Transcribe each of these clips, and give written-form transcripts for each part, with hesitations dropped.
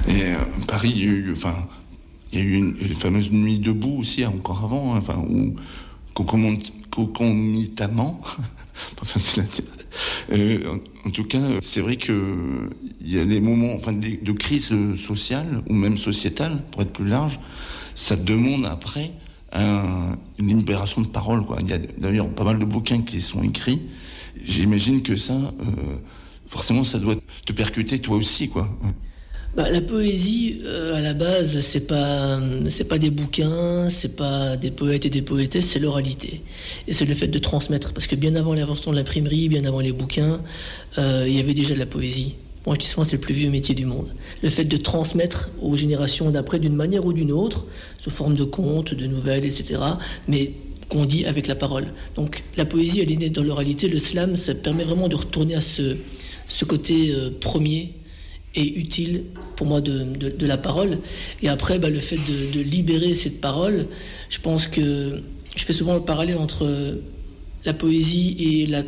Et Paris, il y a eu une fameuse nuit debout aussi, encore avant, où concomitamment, pas facile à dire. En tout cas, c'est vrai qu'il y a des moments de crise sociale, ou même sociétale, pour être plus large, ça demande après une libération de parole, quoi. Il y a d'ailleurs pas mal de bouquins qui sont écrits. J'imagine que ça, forcément, ça doit te percuter toi aussi, quoi. La poésie, à la base, c'est pas des bouquins, c'est pas des poètes et des poétesses, c'est l'oralité. Et c'est le fait de transmettre. Parce que bien avant l'invention de l'imprimerie, bien avant les bouquins, il y avait déjà de la poésie. Moi, je dis souvent, c'est le plus vieux métier du monde. Le fait de transmettre aux générations d'après d'une manière ou d'une autre, sous forme de contes, de nouvelles, etc., mais qu'on dit avec la parole. Donc, la poésie, elle est née dans l'oralité. Le slam, ça permet vraiment de retourner à ce côté premier et utile pour moi de la parole. Et après, le fait de libérer cette parole, je pense que je fais souvent le parallèle entre la poésie et la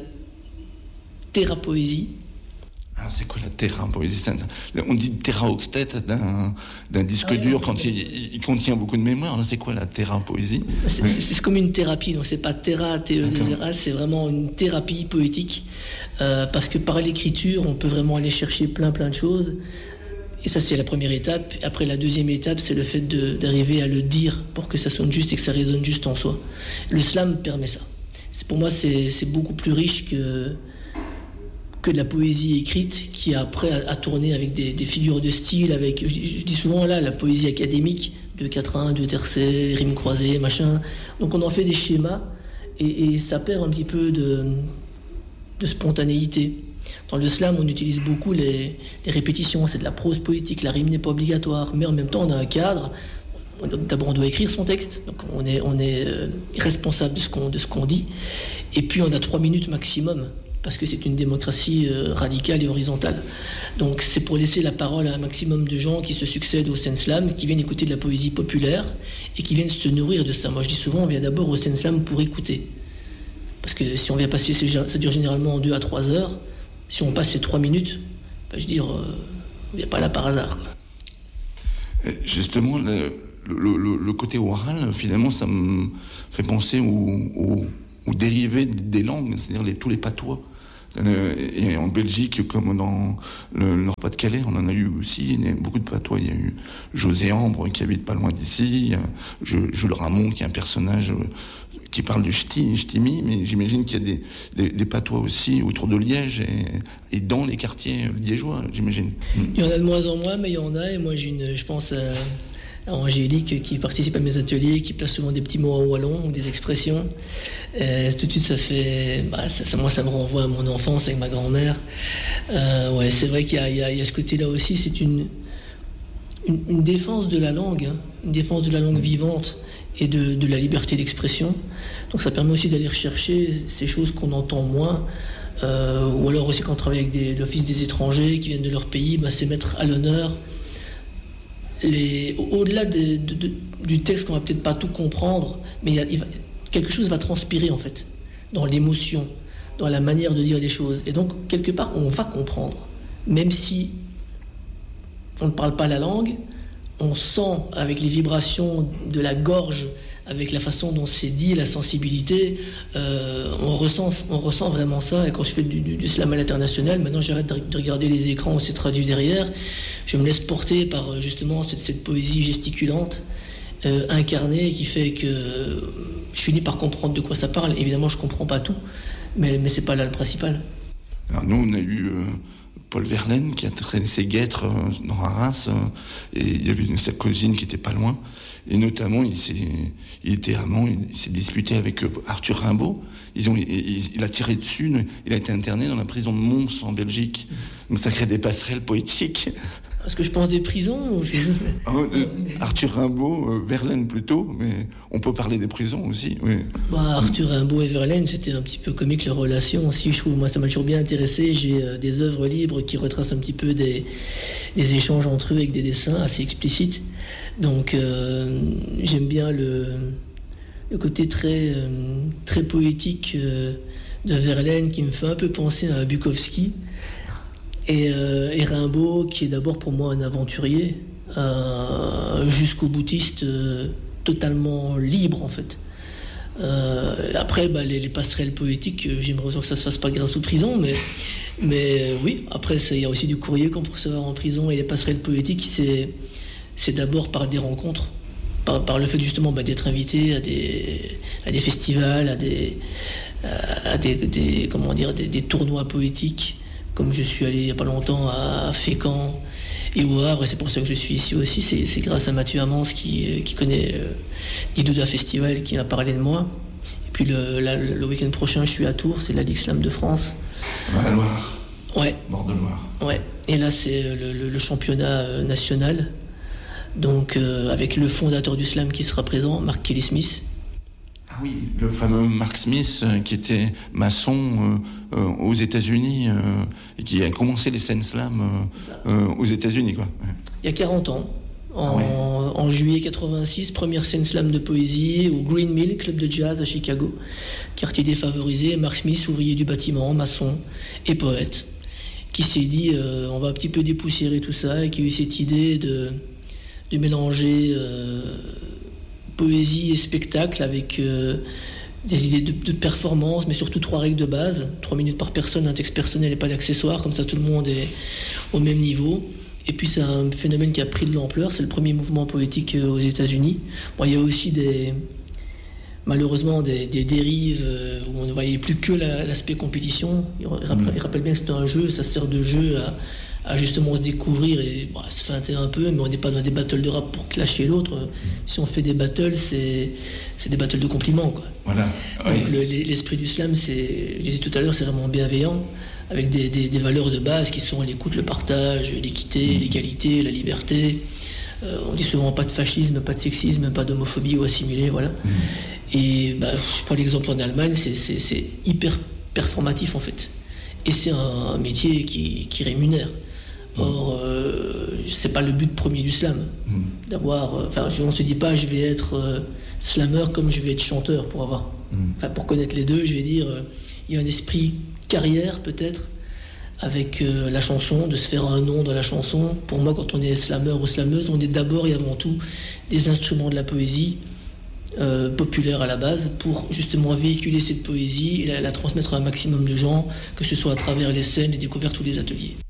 thérapoésie. Alors c'est quoi la thérapoésie? On dit théraoctet d'un disque dur quand il contient beaucoup de mémoire. C'est quoi la thérapoésie? C'est comme une thérapie, donc c'est pas théra, T-E-2-R-A, c'est vraiment une thérapie poétique. Parce que par l'écriture, on peut vraiment aller chercher plein de choses. Et ça, c'est la première étape. Après, la deuxième étape, c'est le fait d'arriver à le dire pour que ça sonne juste et que ça résonne juste en soi. Le slam permet ça. Pour moi, c'est beaucoup plus riche que de la poésie écrite qui après a tourné avec des figures de style, avec, je dis souvent la poésie académique, 2 4-1, 2 tercets, rimes croisées, machin. Donc on en fait des schémas et ça perd un petit peu de spontanéité. Dans le slam, on utilise beaucoup les répétitions, c'est de la prose poétique, la rime n'est pas obligatoire, mais en même temps on a un cadre. D'abord on doit écrire son texte, donc on est responsable de ce qu'on dit, et puis on a 3 minutes maximum, parce que c'est une démocratie radicale et horizontale. Donc c'est pour laisser la parole à un maximum de gens qui se succèdent au Sen Slam, qui viennent écouter de la poésie populaire et qui viennent se nourrir de ça. Moi je dis souvent, on vient d'abord au Sen Slam pour écouter. Parce que si on vient passer, ça dure généralement 2 à 3 heures. Si on passe ces 3 minutes, je veux dire, on vient pas là par hasard, quoi. Justement, le côté oral, finalement, ça me fait penser aux dérivés des langues, c'est-à-dire tous les patois. Et en Belgique, comme dans le Nord-Pas-de-Calais, on en a eu aussi, il y a beaucoup de patois. Il y a eu José Ambre, qui habite pas loin d'ici, Jules Ramon, qui est un personnage qui parle du ch'timi, mais j'imagine qu'il y a des patois aussi autour de Liège et dans les quartiers liégeois, j'imagine. Il y en a de moins en moins, mais il y en a, et moi je pense à Angélique qui participe à mes ateliers, qui place souvent des petits mots en wallon ou des expressions. Tout de suite, ça fait... moi, ça me renvoie à mon enfance avec ma grand-mère. C'est vrai qu'il y a ce côté-là aussi. C'est une défense de la langue, une défense de la langue vivante et de la liberté d'expression. Donc ça permet aussi d'aller rechercher ces choses qu'on entend moins. Ou alors aussi quand on travaille avec l'Office des étrangers qui viennent de leur pays, c'est mettre à l'honneur au-delà du texte qu'on va peut-être pas tout comprendre, mais quelque chose va transpirer en fait, dans l'émotion, dans la manière de dire les choses. Et donc, quelque part, on va comprendre. Même si on ne parle pas la langue, on sent avec les vibrations de la gorge, avec la façon dont c'est dit, la sensibilité, on ressent vraiment ça. Et quand je fais du slam à l'international, maintenant j'arrête de regarder les écrans où c'est traduit derrière. Je me laisse porter par justement cette poésie gesticulante, incarnée, qui fait que je finis par comprendre de quoi ça parle. Évidemment, je comprends pas tout, mais c'est pas là le principal. Alors nous, on a eu Paul Verlaine qui a traîné ses guêtres dans Arras, et il y avait sa cousine qui était pas loin. Et notamment, il était amant, il s'est disputé avec Arthur Rimbaud. Il a tiré dessus, il a été interné dans la prison de Mons en Belgique. Donc ça crée des passerelles poétiques. Est-ce que je pense des prisons ou Arthur Rimbaud, Verlaine plutôt, mais on peut parler des prisons aussi. Oui. Arthur Rimbaud et Verlaine, c'était un petit peu comique leur relation aussi. Je trouve, moi, ça m'a toujours bien intéressé. J'ai des œuvres libres qui retracent un petit peu des échanges entre eux avec des dessins assez explicites. Donc j'aime bien le côté très poétique de Verlaine qui me fait un peu penser à Bukowski. et Rimbaud, qui est d'abord pour moi un aventurier, jusqu'au boutiste, totalement libre en fait. Après, les passerelles poétiques, j'aimerais que ça se fasse pas grâce aux prisons, mais oui, après il y a aussi du courrier qu'on peut recevoir en prison, et les passerelles poétiques, c'est d'abord par des rencontres, par le fait justement d'être invité à des festivals, à des tournois poétiques, comme je suis allé il n'y a pas longtemps à Fécamp et au Havre, et c'est pour ça que je suis ici aussi. C'est grâce à Mathieu Amance qui connaît l'Idouda Festival, qui m'a parlé de moi. Et puis le week-end prochain, je suis à Tours, c'est la Ligue Slam de France. La Loire. Ouais. Bord de Loire. Ouais. Et là, c'est le championnat national. Donc, avec le fondateur du slam qui sera présent, Mark Kelly Smith. Ah oui, le fameux Mark Smith, qui était maçon aux États-Unis et qui a commencé les scènes slam aux États-Unis, quoi. Ouais. Il y a 40 ans. En juillet 86, première scène slam de poésie au Green Mill, club de jazz à Chicago. Quartier défavorisé, Mark Smith, ouvrier du bâtiment, maçon et poète, qui s'est dit on va un petit peu dépoussiérer tout ça, et qui a eu cette idée de mélanger poésie et spectacle avec des idées de performance, mais surtout 3 règles de base, 3 minutes par personne, un texte personnel et pas d'accessoires, comme ça tout le monde est au même niveau. Et puis c'est un phénomène qui a pris de l'ampleur, c'est le premier mouvement poétique aux États-Unis. Bon, il y a aussi malheureusement des dérives où on ne voyait plus que l'aspect compétition. Il rappelle bien que c'est un jeu, ça sert de jeu à justement se découvrir et se feinter un peu, mais on n'est pas dans des battles de rap pour clasher l'autre. Si on fait des battles, c'est des battles de compliments, quoi. Voilà. Donc l'esprit du slam, je disais tout à l'heure, c'est vraiment bienveillant, avec des valeurs de base qui sont l'écoute, le partage, l'équité, l'égalité, la liberté. On dit souvent pas de fascisme, pas de sexisme, pas d'homophobie ou assimilé, voilà. Et je prends l'exemple en Allemagne, c'est hyper performatif en fait. Et c'est un métier qui rémunère. Or, c'est pas le but premier du slam. D'avoir, on se dit pas je vais être slammer comme je vais être chanteur pour connaître les deux. Je vais dire, il y a un esprit carrière peut-être avec la chanson, de se faire un nom dans la chanson. Pour moi, quand on est slammer ou slameuse, on est d'abord et avant tout des instruments de la poésie populaire à la base, pour justement véhiculer cette poésie et la transmettre à un maximum de gens, que ce soit à travers les scènes, les découvertes ou les ateliers.